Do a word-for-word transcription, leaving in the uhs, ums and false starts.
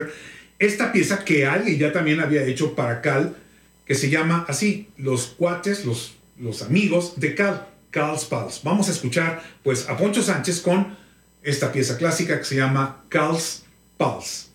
esta pieza que alguien ya también había hecho para Cal, que se llama así, Los cuates, los, los amigos de Cal, Cal's Pals. Vamos a escuchar pues a Poncho Sánchez con esta pieza clásica que se llama Cal's Pals.